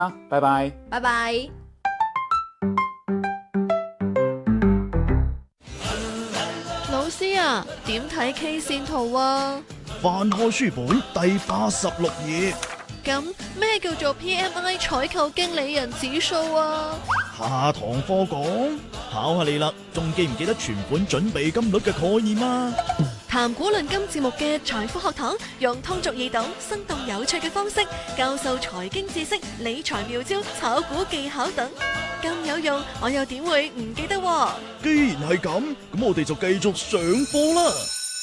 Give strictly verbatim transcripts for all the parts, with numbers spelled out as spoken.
拜拜。 拜拜。老師啊，點睇 K 線圖啊？ 翻開書本第八十六頁。 咁咩叫做 P M I 採購經理人指數啊？ 下堂課講，考下你啦，仲記唔記得存款準備金率嘅概念啊？ 談古論今節目嘅財富學堂，用通俗易懂、生動有趣嘅方式教授財經知識、理財妙招、炒股技巧等，咁有用，我又點會唔記得喎？ 既然係咁，咁我哋就繼續上課啦。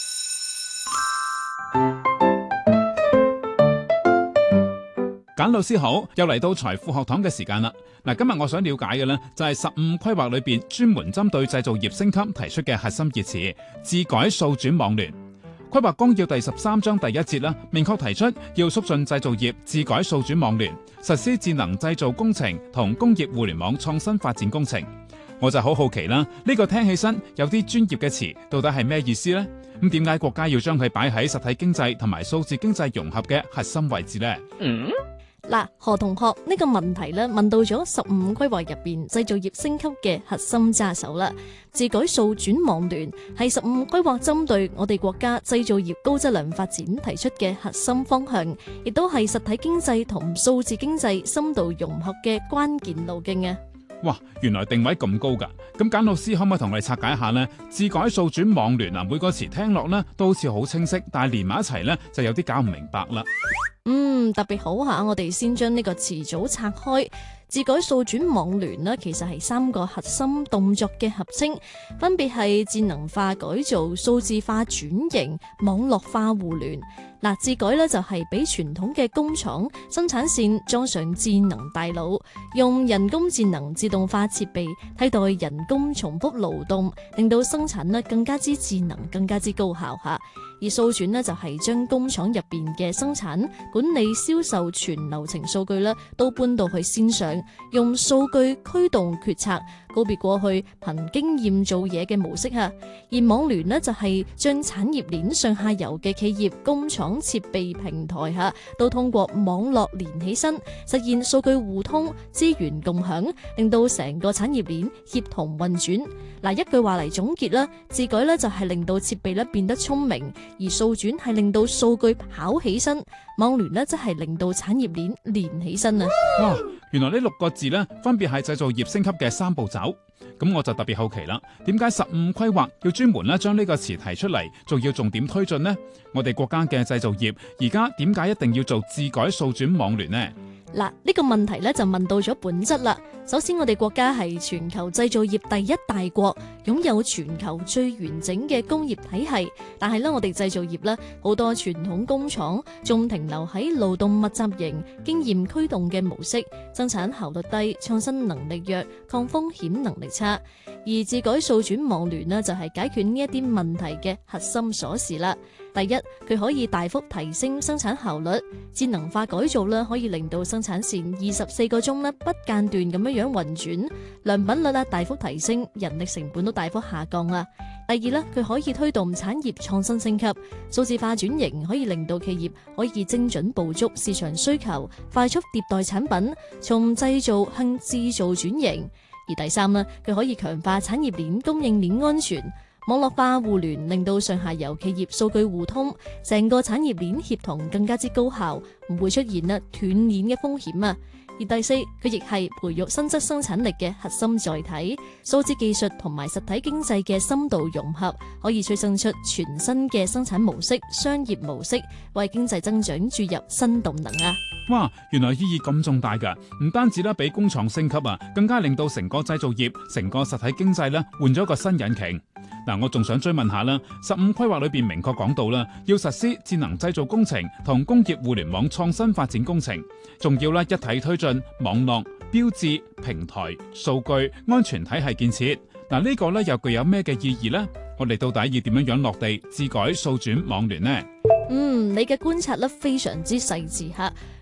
簡老師好，又嚟到財富學堂嘅時間啦。嗱，今日我想了解嘅呢，就係十五規劃裏邊專門針對製造業升級提出嘅核心熱詞——智改數轉網聯。規劃綱要第十三章第一節啦，明確提出要促進製造業智改數轉網聯，實施智能製造工程同工業互聯網創新發展工程。我就好好奇啦，呢個聽起身有啲專業嘅詞，到底係咩意思呢？咁點解國家要將佢擺喺實體經濟同埋數字經濟融合嘅核心位置呢？ 嗯嗱，何同學呢個問題咧問到咗十五規劃入邊製造業升級嘅核心揸手啦。智改數轉網聯係十五規劃針對我哋國家製造業高質量發展提出嘅核心方向，亦都係實體經濟同數字經濟深度融合嘅關鍵路徑啊！ 哇，原來定位咁高噶。咁簡老師可唔可以同我哋拆解一下呢？智改數轉網聯啊，每個詞聽落呢都好似好清晰，但係連埋一齊呢就有啲搞唔明白啦。 嗯，特別好下，我哋先將呢個詞組拆開。智改數轉網聯呢，其實係三個核心動作嘅合稱，分別係智能化改造、數字化轉型、網絡化互聯。嗱，智改呢就係俾傳統嘅工廠生產線裝上智能大腦，用人工智能自動化設備替代人工重複勞動，令到生產呢更加之智能、更加之高效吓。而數轉呢，就係將工廠入邊嘅生產、管理、銷售全流程數據呢都搬到去線上，用數據驅動決策，告別過去憑經驗做嘢嘅模式吓。而網聯呢，就係將產業鏈上下游嘅企業、工廠、設備平台吓，都通過網絡連起身，實現數據互通、資源共享，令到成個產業鏈協同運轉。嗱，一句話嚟總結啦，智改呢就係令到設備咧變得聰明，而數轉係令到數據跑起身，網聯呢則係令到產業鏈連起身啊！ 哇，原來呢六個字呢，分別係製造業升級嘅三步走。咁我就特別好奇啦，點解十五規劃要專門咧將呢個詞提出嚟，仲要重點推進呢？我哋國家嘅製造業而家點解一定要做智改數轉網聯呢？ 嗱，呢個問題咧就問到咗本質啦。首先，我哋國家係全球製造業第一大國，擁有全球最完整嘅工業體系。但係咧，我哋製造業咧好多傳統工廠仲停留喺勞動密集型、經驗驅動嘅模式，生產效率低、創新能力弱、抗風險能力差。而智改數轉網聯呢，就係解決呢一啲問題嘅核心鎖匙啦。第一，佢可以大幅提升生產效率，智能化改造咧可以令到生產線二十四個鐘咧不間斷咁樣樣運轉，良品率啦大幅提升，人力成本都大幅下降啦。第二咧，佢可以推動產業創新升級，數字化轉型可以令到企業可以精準捕捉市場需求，快速迭代產品，從製造向製造轉型。而第三咧，佢可以強化產業鏈供應鏈安全。網絡化互聯令到上下游企業數據互通，成個產業鏈協同更加之高效，唔會出現啦斷鏈嘅風險啊！而第四，佢亦係培育新質生產力嘅核心載體，數字技術同埋實體經濟嘅深度融合，可以催生出全新嘅生產模式、商業模式，為經濟增長注入新動能啊！ 哇，原來意義咁重大噶，唔單止咧俾工廠升級啊，更加令到成個製造業、成個實體經濟咧換咗個新引擎。嗱，我仲想追問下啦，十五規劃裏邊明確講到啦，要實施智能製造工程同工業互聯網創新發展工程，仲要咧一體推進網絡、標誌、平台、數據、安全體系建設。嗱，呢個咧又具有咩嘅意義呢？我哋到底要點樣樣落地智改數轉網聯呢？ 嗯，你嘅觀察咧非常之細緻吓。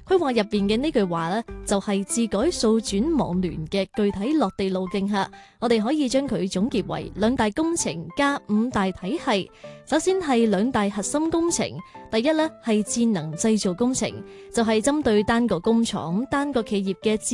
佢話入邊嘅呢句話呢，就係智改數轉網聯嘅具體落地路徑下，我哋可以將佢總結為兩大工程加五大體系。首先係兩大核心工程，第一呢係智能製造工程，就係針對單個工廠、單個企業嘅智